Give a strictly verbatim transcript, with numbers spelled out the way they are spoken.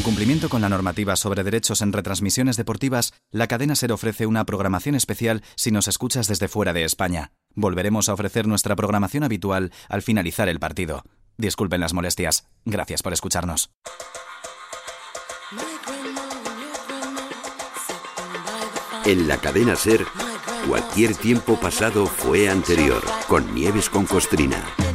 cumplimiento con la normativa sobre derechos en retransmisiones deportivas, la cadena SER ofrece una programación especial si nos escuchas desde fuera de España. Volveremos a ofrecer nuestra programación habitual al finalizar el partido. Disculpen las molestias. Gracias por escucharnos. En la cadena SER, cualquier tiempo pasado fue anterior, con Nieves con Costrina.